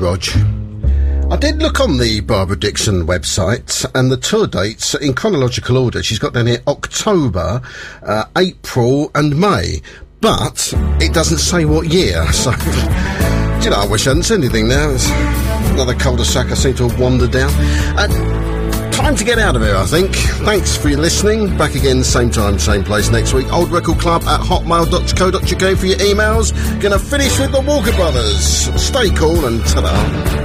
Rog. I did look on the Barbara Dixon website, and the tour dates in chronological order. She's got down here October, April and May, but it doesn't say what year, so... Do you know, I wish I hadn't said anything now. It's another cul-de-sac I seem to have wandered down. Time to get out of here, I think. Thanks for your listening. Back again, same time, same place next week. oldrecordclub@hotmail.co.uk for your emails. Gonna finish with the Walker Brothers. Stay cool and ta-da.